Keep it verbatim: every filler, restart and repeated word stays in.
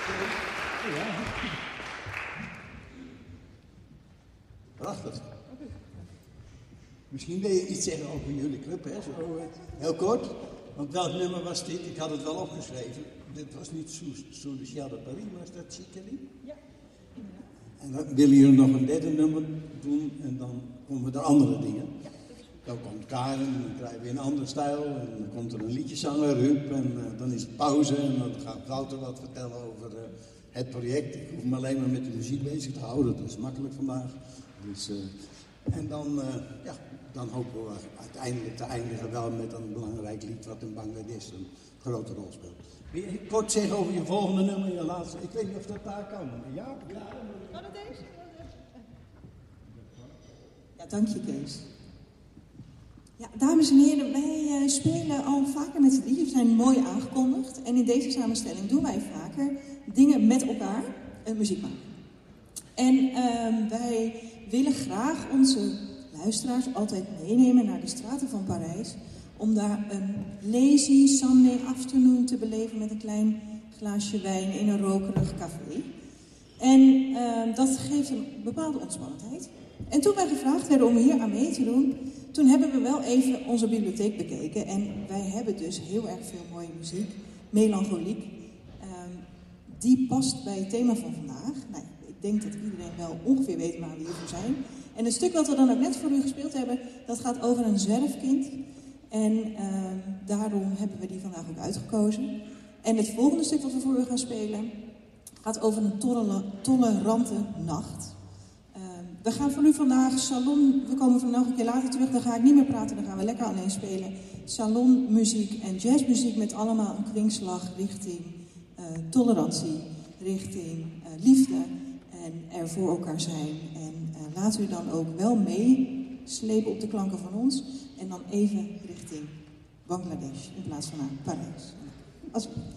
Ja. Prachtig. Misschien wil je iets zeggen over jullie club, hè? Zo, heel kort. Want welk nummer was dit? Ik had het wel opgeschreven. Dit was niet Sous le Ciel de Paris, was dat Chicali? Ja. En dan willen jullie nog een derde nummer doen en dan komen er andere dingen. Ja. Dan komt Karen en dan krijgen we een andere stijl en dan komt er een liedjeszanger, Ruud, en uh, dan is het pauze en dan gaat Wouter wat vertellen over uh, het project. Ik hoef me alleen maar met de muziek bezig te houden, dat is makkelijk vandaag. Dus, uh, en dan, uh, ja, dan hopen we uiteindelijk te eindigen wel met een belangrijk lied wat in Bangladesh een grote rol speelt. Wil je kort zeggen over je volgende nummer, je laatste? Ik weet niet of dat daar kan. Ja? Ja, kan het deze? Ja, dank je Kees. Ja, dames en heren, wij uh, spelen al vaker met z'n drieën. We zijn mooi aangekondigd. En in deze samenstelling doen wij vaker dingen met elkaar uh, muziek maken. En uh, wij willen graag onze luisteraars altijd meenemen naar de straten van Parijs. Om daar een lazy Sunday afternoon te beleven met een klein glaasje wijn in een rokerig café. En uh, dat geeft een bepaalde ontspannendheid. En toen wij gevraagd werden om hier aan mee te doen, toen hebben we wel even onze bibliotheek bekeken. En wij hebben dus heel erg veel mooie muziek, melancholiek. Um, die past bij het thema van vandaag. Nou, ik denk dat iedereen wel ongeveer weet waar we hiervoor zijn. En het stuk wat we dan ook net voor u gespeeld hebben, dat gaat over een zwerfkind. En um, daarom hebben we die vandaag ook uitgekozen. En het volgende stuk wat we voor u gaan spelen, gaat over een tolle, tolerante nacht. We gaan voor u vandaag salon, we komen vandaag nog een keer later terug, dan ga ik niet meer praten, dan gaan we lekker alleen spelen. Salonmuziek en jazzmuziek met allemaal een kwinkslag richting uh, tolerantie, richting uh, liefde en er voor elkaar zijn. En uh, laten u dan ook wel meeslepen op de klanken van ons en dan even richting Bangladesh in plaats van naar Parijs. Als